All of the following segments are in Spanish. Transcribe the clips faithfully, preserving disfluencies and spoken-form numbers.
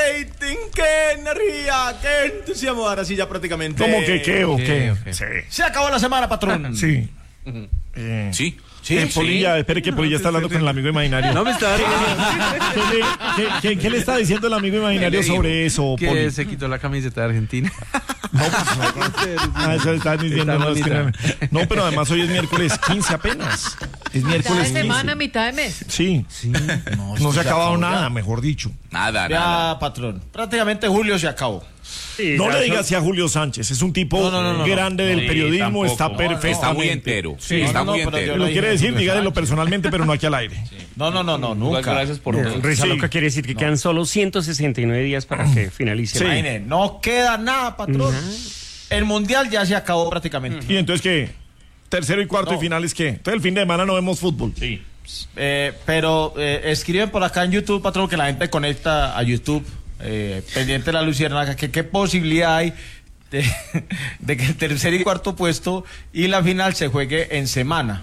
rating, qué energía, qué entusiasmo. Ahora sí ya prácticamente. ¿Cómo que qué o qué? Okay. Sí. Se acabó la semana, patrón. Sí. Uh-huh. eh. Sí. Sí, eh, Polilla, sí. Espere que Polilla no, está hablando sí, sí. con el amigo imaginario. No me está. ¿Qué, qué, qué, ¿Qué le está diciendo el amigo imaginario sobre eso, que Poli? Se quitó la camiseta de Argentina. No, pues no. Ah, eso están diciendo. Está no, es que, no, pero además hoy es miércoles quince apenas. Es miércoles mitad de semana, mitad de mes. Sí. sí. No, no se ha acabado nada, ya. mejor dicho. Nada, ya, nada. Patrón. Prácticamente julio se acabó. Sí, no le digas así a Julio Sánchez, es un tipo no, no, no, grande no, no, del periodismo, sí, está perfectamente. Está muy entero. Sí, está no, muy no, entero. Lo quiere decir, dígalo personalmente, pero no aquí al aire. Sí. No, no, no, no, nunca. Gracias por no, Reza, lo que quiere decir que no. quedan solo ciento sesenta y nueve días para que finalice. Sí. Imagine, no queda nada, patrón. Uh-huh. El mundial ya se acabó prácticamente. ¿Y entonces qué? Tercero y cuarto no. y finales, ¿qué? Entonces el fin de semana no vemos fútbol. Sí. Eh, pero eh, escriben por acá en YouTube, patrón, que la gente conecta a YouTube. Eh, pendiente de la Luciérnaga, que qué posibilidad hay de, de que el tercer y cuarto puesto y la final se juegue en semana.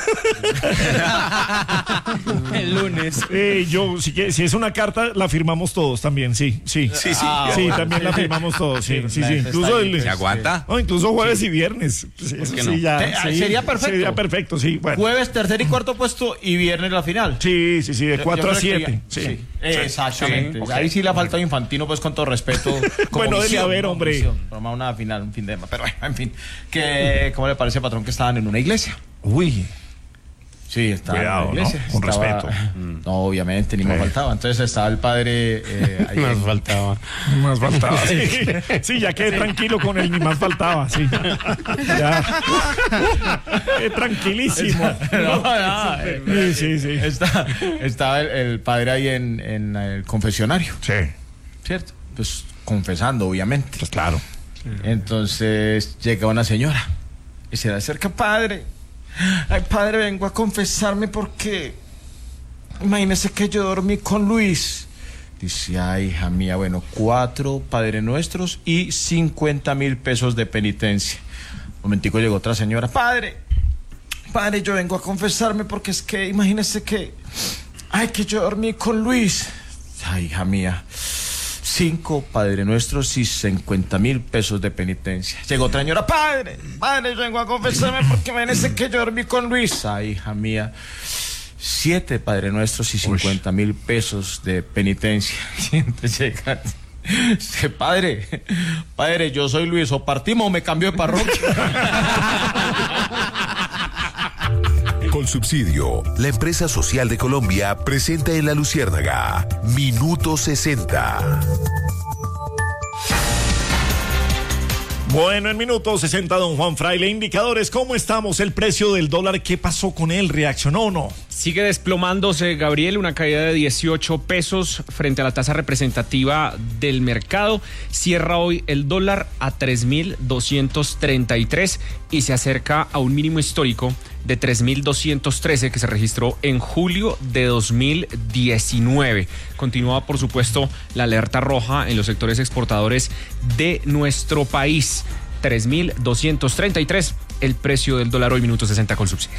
El lunes. Eh, yo, si, si es una carta, la firmamos todos también, sí, sí. Sí, sí. Ah, sí, bueno, también sí. la firmamos todos, sí, sí, sí. Incluso el, ¿se aguanta? No, incluso jueves sí. y viernes. Sí, ¿Por qué sí, no? ya, Te, sí, sería perfecto. Sería perfecto, sí. Bueno. Jueves, tercer y cuarto puesto y viernes la final. Sí, sí, sí, de cuatro a siete. Sí. Sí. Exactamente. Sí. Okay. Ahí sí le ha faltado Infantino, pues con todo respeto. Bueno, debe haber, hombre. Toma una final, un fin de pero bueno, en fin. Que, ¿cómo le parece, patrón, que estaban en una iglesia? Uy. Sí, estaba Cuidado, en la iglesia. ¿no? Con estaba, respeto. No, obviamente, ni sí. más faltaba. Entonces estaba el padre. Eh, ahí más en... faltaba. Más faltaba. Sí, sí, ya quedé tranquilo con él, ni más faltaba. Sí. Ya. Qué tranquilísimo. No, no, sí, sí, sí. Está, estaba el, el padre ahí en, en el confesionario. Sí. ¿Cierto? Pues confesando, obviamente. Pues claro. Entonces llega una señora y se le acerca, padre. Ay, padre, vengo a confesarme porque imagínese que yo dormí con Luis. Dice, ay, hija mía, bueno, cuatro Padre Nuestros y cincuenta mil pesos de penitencia. Un momentico llegó otra señora, padre, padre, yo vengo a confesarme porque es que imagínese que, ay, que yo dormí con Luis. Ay, hija mía, cinco Padre Nuestros y cincuenta mil pesos de penitencia. Llegó otra señora, padre, padre, yo vengo a confesarme porque me parece que yo dormí con Luis. Ay, hija mía, siete Padre Nuestros y cincuenta mil pesos de penitencia. Y entonces llega, dice, padre, padre, yo soy Luis, o partimos o me cambio de parroquia. Colsubsidio, la empresa social de Colombia, presenta en La Luciérnaga Minuto sesenta. Bueno, en minuto sesenta, don Juan Fraile, indicadores, ¿cómo estamos? El precio del dólar, ¿qué pasó con él? ¿Reaccionó o no? Sigue desplomándose, Gabriel, una caída de dieciocho pesos frente a la tasa representativa del mercado. Cierra hoy el dólar a tres mil doscientos treinta y tres y se acerca a un mínimo histórico de tres mil doscientos trece que se registró en julio de dos mil diecinueve. Continúa, por supuesto, la alerta roja en los sectores exportadores de nuestro país. tres mil doscientos treinta y tres, el precio del dólar hoy, minuto sesenta con subsidio.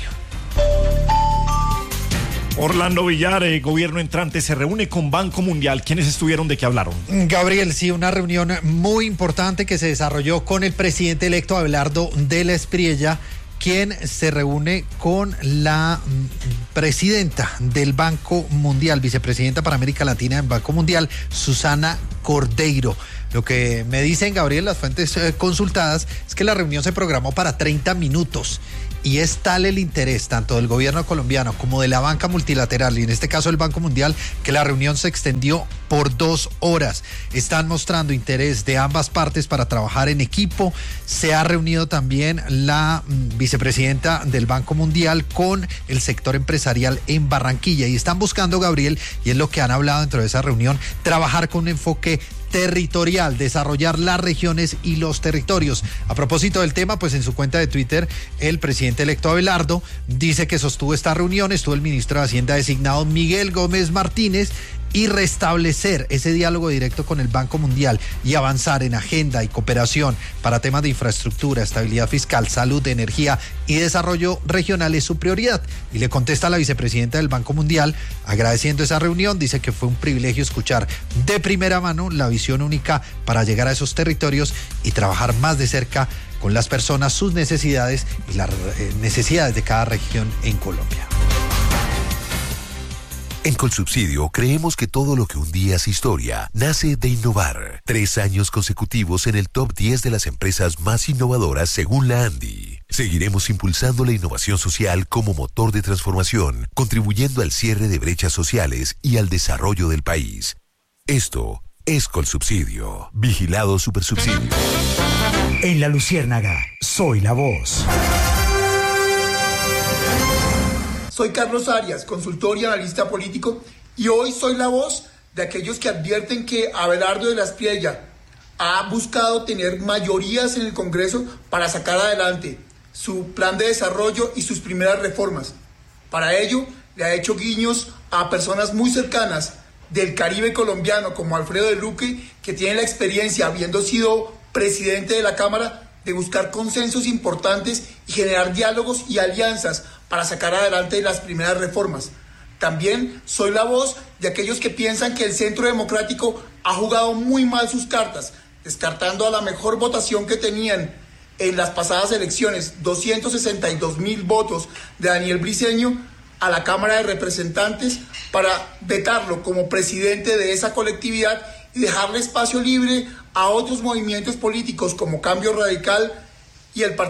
Orlando Villar, eh, gobierno entrante, se reúne con Banco Mundial. ¿Quiénes estuvieron? ¿De qué hablaron? Gabriel, sí, una reunión muy importante que se desarrolló con el presidente electo Abelardo de la Espriella, quien se reúne con la presidenta del Banco Mundial, vicepresidenta para América Latina del Banco Mundial, Susana Cordeiro. Lo que me dicen, Gabriel, las fuentes eh, consultadas, es que la reunión se programó para treinta minutos. Y es tal el interés tanto del gobierno colombiano como de la banca multilateral, y en este caso el Banco Mundial, que la reunión se extendió por dos horas. Están mostrando interés de ambas partes para trabajar en equipo. Se ha reunido también la mm, vicepresidenta del Banco Mundial con el sector empresarial en Barranquilla, y están buscando, Gabriel, y es lo que han hablado dentro de esa reunión, trabajar con un enfoque territorial, desarrollar las regiones y los territorios. A propósito del tema, pues en su cuenta de Twitter, el presidente electo Abelardo dice que sostuvo esta reunión, estuvo el ministro de Hacienda designado Miguel Gómez Martínez, y restablecer ese diálogo directo con el Banco Mundial y avanzar en agenda y cooperación para temas de infraestructura, estabilidad fiscal, salud, energía y desarrollo regional es su prioridad. Y le contesta a la vicepresidenta del Banco Mundial, agradeciendo esa reunión, dice que fue un privilegio escuchar de primera mano la visión única para llegar a esos territorios y trabajar más de cerca con las personas, sus necesidades y las necesidades de cada región en Colombia. En Colsubsidio creemos que todo lo que un día es historia nace de innovar. Tres años consecutivos en el top diez de las empresas más innovadoras según la ANDI. Seguiremos impulsando la innovación social como motor de transformación, contribuyendo al cierre de brechas sociales y al desarrollo del país. Esto es Colsubsidio. Vigilado Supersubsidio. En La Luciérnaga, soy la voz. Soy Carlos Arias, consultor y analista político, y hoy soy la voz de aquellos que advierten que Abelardo de la Espriella ha buscado tener mayorías en el Congreso para sacar adelante su plan de desarrollo y sus primeras reformas. Para ello, le ha hecho guiños a personas muy cercanas del Caribe colombiano, como Alfredo de Luque, que tiene la experiencia, habiendo sido presidente de la Cámara, de buscar consensos importantes y generar diálogos y alianzas para sacar adelante las primeras reformas. También soy la voz de aquellos que piensan que el Centro Democrático ha jugado muy mal sus cartas, descartando a la mejor votación que tenían en las pasadas elecciones, doscientos sesenta y dos mil votos de Daniel Briceño, a la Cámara de Representantes para vetarlo como presidente de esa colectividad y dejarle espacio libre a otros movimientos políticos como Cambio Radical y el Partido